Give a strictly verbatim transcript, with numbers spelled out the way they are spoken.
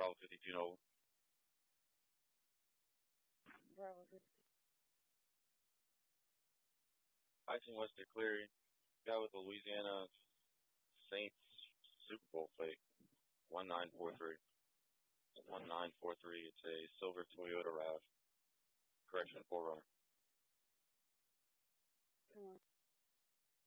Bravo fifty-two Nova. Bravo fifty. Tyson Wester Cleary. Guy with the Louisiana Saints Super Bowl plate. one nine four three. one nine four three. It's a silver Toyota RAV. Correction, four runner. Come on.